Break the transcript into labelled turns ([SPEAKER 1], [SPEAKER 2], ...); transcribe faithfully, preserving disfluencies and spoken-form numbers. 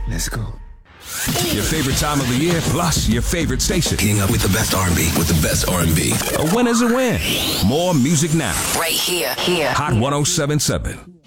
[SPEAKER 1] Let's go.
[SPEAKER 2] Your favorite time of the year, plus your favorite station.
[SPEAKER 3] Getting up with the best R and B, with the best R and B.
[SPEAKER 2] A win is a win. More music now.
[SPEAKER 4] Right here, here.
[SPEAKER 2] Hot one oh seven point seven.